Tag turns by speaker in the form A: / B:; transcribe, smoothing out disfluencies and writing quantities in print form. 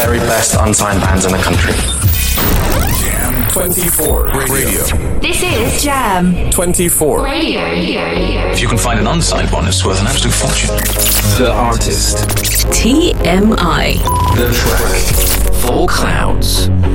A: very best unsigned bands in the country.
B: Jam 24 Radio.
C: This is Jam
B: 24
C: Radio.
D: If you can find an unsigned one, it's worth an absolute fortune.
B: The artist.
E: TMI.
B: The track.
F: Full Clouds.